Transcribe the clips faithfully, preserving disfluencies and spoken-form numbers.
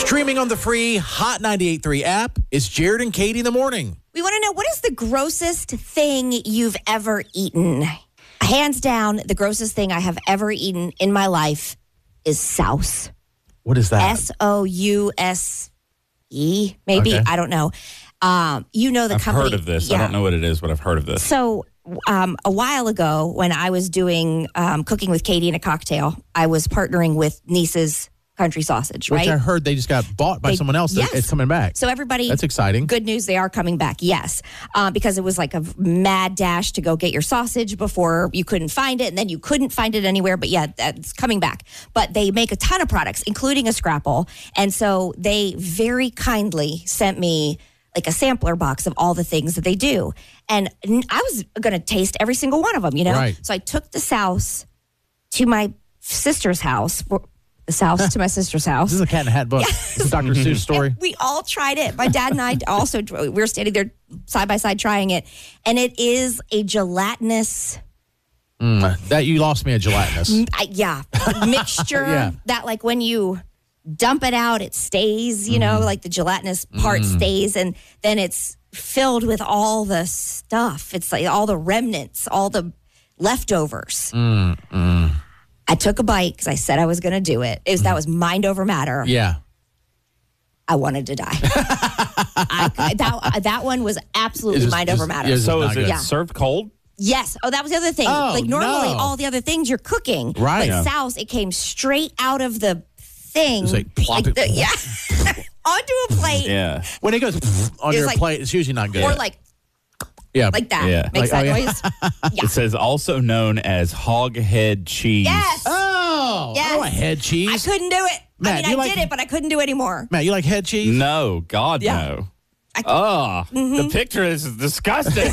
Streaming on the free Hot ninety-eight point three app, it's Jared and Katie in the morning. We want to know, what is the grossest thing you've ever eaten? Hands down, the grossest thing I have ever eaten in my life is souse. What is that? S O U S E, maybe? Okay. I don't know. Um, you know the I've company. heard of this. Yeah. I don't know what it is, but I've heard of this. So um, a while ago, when I was doing um, Cooking with Katie and a Cocktail, I was partnering with Niece's Country Sausage, Which right? I heard they just got bought by They- someone else. yes. It's coming back. So everybody, That's exciting. Good news, they are coming back, yes. Um, because it was like a mad dash to go get your sausage before you couldn't find it, and then you couldn't find it anywhere. But yeah, that's coming back. But they make a ton of products, including a Scrapple. And so they very kindly sent me like a sampler box of all the things that they do. And n- I was going to taste every single one of them, you know? Right. So I took the souse to my sister's house, the souse to my sister's house. This is a cat in a hat book. It's a Doctor Seuss story. And we all tried it. My dad and I also, we were standing there side by side trying it. And it is a gelatinous, Mm, that you lost me at gelatinous. I, yeah, mixture Yeah. that like when you dump it out, it stays, you know, like the gelatinous part stays. And then it's filled with all the stuff. It's like all the remnants, all the leftovers. Mm, mm. I took a bite because I said I was going to do it. It was, that was mind over matter. Yeah. I wanted to die. I, that, that one was absolutely It's just- mind over just- matter. yeah, it's so not is it good. Yeah. served cold? Yes. Oh, that was the other thing. Oh, like normally, no. all the other things you're cooking, Right. But Yeah. souse, it came straight out of the thing. It's like plop it. the- yeah, onto a plate, Yeah. When it goes on It's your like- plate, it's usually not good. or like yeah. like that. Yeah. Makes Like, that oh, yeah. noise. Yeah. It says also known as hog head cheese. Yes. Oh, Yes. I want head I cheese. couldn't do it. Matt, I mean, you I like- did it, but I couldn't do it anymore. Matt, you like head cheese? No, God, Yeah. no. I- Oh, the picture is disgusting.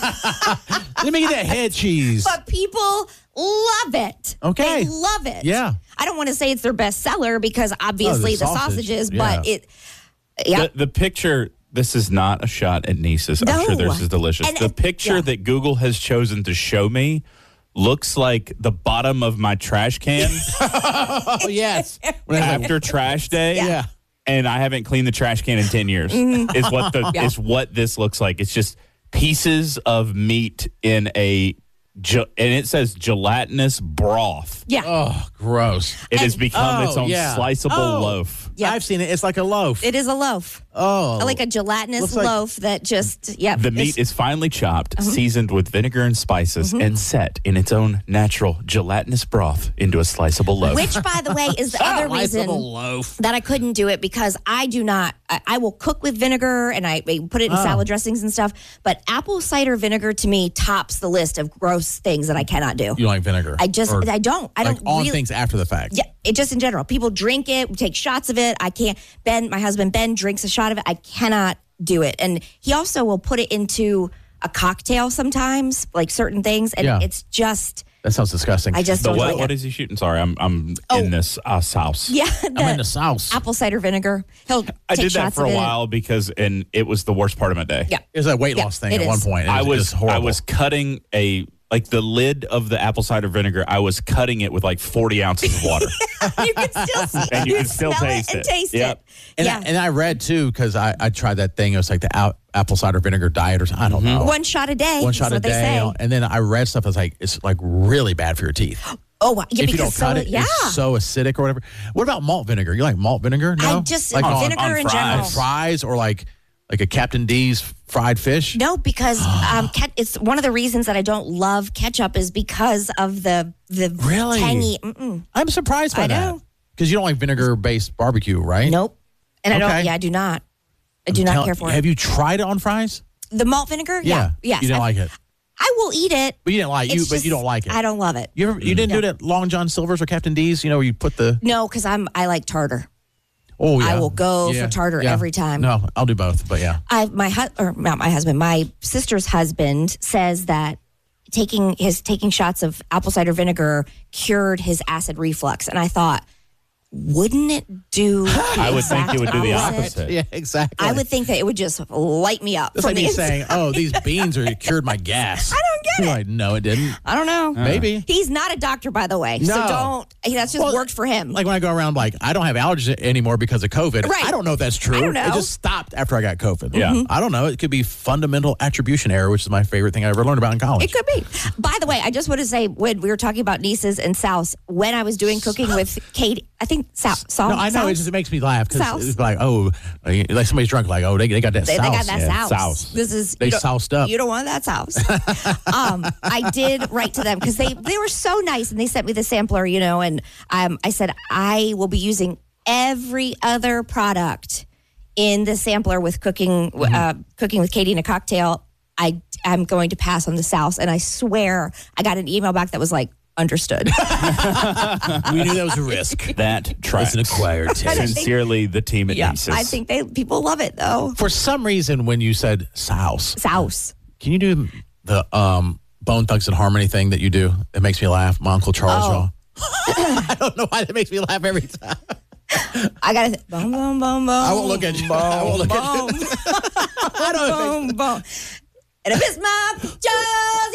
Let me get that head cheese. But people love it. Okay. They love it. Yeah. I don't want to say it's their best seller because obviously the, sausage, sausages, yeah. but it, yeah. the, the picture, this is not a shot at Niece's. I'm No. sure theirs is delicious. And- the and- picture yeah. that Google has chosen to show me looks like the bottom of my trash can Oh, yes. When I was like, after trash day. yeah. And I haven't cleaned the trash can in ten years. Is what the Yeah. is what this looks like. It's just pieces of meat in a ge- and it says gelatinous broth. yeah. Oh, gross. It has And- become its Oh, own yeah. sliceable Oh. loaf. Yeah. I've seen it. It's like a loaf. It is a loaf. oh. Like a gelatinous Looks like- loaf that just, yeah. The meat is finely chopped, seasoned with vinegar and spices, and set in its own natural gelatinous broth into a sliceable loaf. Which, by the way, is the other reason Sliceable loaf. that I couldn't do it because I do not, I, I will cook with vinegar and I, I put it in Oh. salad dressings and stuff. But apple cider vinegar to me tops the list of gross things that I cannot do. You don't like vinegar? I just, Or, I don't. I like don't on really. things after the fact. Yeah, it just in general. People drink it, we take shots of it. I can't. Ben, my husband Ben, drinks a shot of it. I cannot do it. And he also will put it into a cocktail sometimes, like certain things, and Yeah. it's just. That sounds disgusting. I just the don't what? like What it. is he shooting? Sorry, I'm I'm Oh. in this uh, sauce. Yeah, I'm in the sauce. apple cider vinegar. He'll I take did that shots for a of it. while because and it was the worst part of my day. Yeah. It was a weight Yeah, loss thing it at one is. point. It I was, it was was horrible. I was cutting a like the lid of the apple cider vinegar. I was cutting it with like forty ounces of water. You can still see And you you can still smell taste it and it. taste Yep. it. And, yeah, I, and I read too because I, I tried that thing. It was like the out, apple cider vinegar diet or something. I don't know. one shot a day. One is shot a what they day. say. And then I read stuff. I was like, it's like really bad for your teeth. Oh, wow. yeah, if you don't because cut so, it, yeah. it's so acidic or whatever. What about malt vinegar? You like malt vinegar? No? I just like on, vinegar on in fries. general. fries or like like a Captain D's fried fish. No, because um, ket- it's one of the reasons that I don't love ketchup is because of the the Really? tangy. Mm-mm. I'm surprised by I that know. because you don't like vinegar based barbecue, right? Nope, and I Okay. don't. Yeah, I do not. I do not Tell- care for Have it. you tried it on fries? The malt vinegar. Yeah. Yeah, yes. You didn't I, like it, I will eat it. but you didn't like you, It's but just- you don't like it. I don't love it. You ever, you didn't do it at Long John Silver's or Captain D's? You know, where you put the No, because I'm I like tartar. oh yeah. I will go Yeah, for tartar yeah. every time. No, I'll do both, but yeah. I my hu- or not my husband, my sister's husband says that taking his taking shots of apple cider vinegar cured his acid reflux, and I thought, wouldn't it do? The I would think exact it would do the opposite. Yeah, exactly. I would think that it would just light me up. That's from like the me inside. saying, "Oh, these beans are cured my gas." I don't didn't get You're it. like, no, it didn't. I don't know. Maybe. He's not a doctor, by the way. So No. don't. Hey, that's just Well, worked for him. Like when I go around, like, I don't have allergies anymore because of COVID. Right. I don't know if that's true. I don't know. It just stopped after I got COVID. Yeah. Mhm. I don't know. It could be fundamental attribution error, which is my favorite thing I ever learned about in college. It could be. By the way, I just want to say when we were talking about nieces and South, when I was doing cooking with Kate, I think South. No, I know. It just it makes me laugh because Souse. it's like, oh, like somebody's drunk, like, oh, they, they got that They, they sauce. got that Yeah, sauce. souse. This is They you don't- soused up. You don't want that sauce. um, I did write to them because they they were so nice and they sent me the sampler, you know, and um, I said I will be using every other product in the sampler with cooking Mm-hmm. uh, cooking with Katie in a cocktail. I am going to pass on the sauce, and I swear I got an email back that was like understood. We knew that was a risk. That tracks. That's an acquired taste. Sincerely, the team at yeah, Nieces. I think they people love it though. For some reason, when you said sauce, Sauce. can you do the um, Bone Thugs and Harmony thing that you do? It makes me laugh. My Uncle Charles, Oh. y'all. I don't know why that makes me laugh every time. I gotta th- boom boom boom boom. I won't look at you. I won't look at you. boom, I don't boom, boom. And I miss my pictures,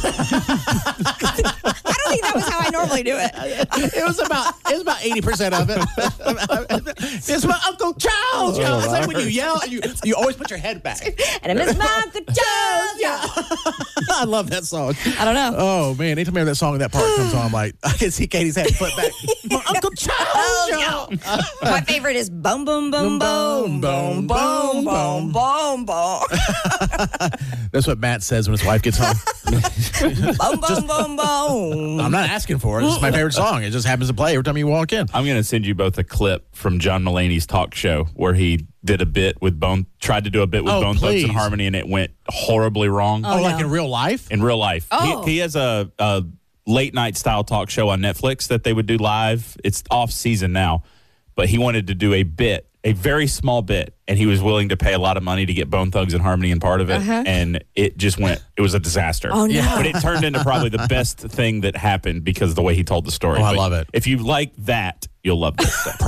yeah. I don't think that was how I normally do it. It was about it was about eighty percent of it. It's my Uncle Charles. y'all. It's like when you yell, you you always put your head back. And I miss my pictures, yeah. I love that song. I don't know. Oh man, anytime I hear that song and that part comes on, I'm like, I can see Katie's head flip back. My Uncle Charles. y'all. My favorite is boom boom boom boom boom boom boom boom boom. That's what Matt says when his wife gets home. Boom boom boom boom. I'm not asking for it. It's my favorite song. It just happens to play every time you walk in. I'm going to send you both a clip from John Mulaney's talk show where he did a bit with Bone, tried to do a bit with Oh, Bone Thugs please. and Harmony, and it went horribly wrong Oh, like no. in real life? in real life. Oh. He, he has a, a late night style talk show on Netflix that they would do live. It's off season now, but he wanted to do a bit, a very small bit, and he was willing to pay a lot of money to get Bone Thugs and Harmony in part of it, Uh-huh. and it just went. It was a disaster. Oh, no. But it turned into probably the best thing that happened because of the way he told the story. Oh, I But love it. If you like that, you'll love this.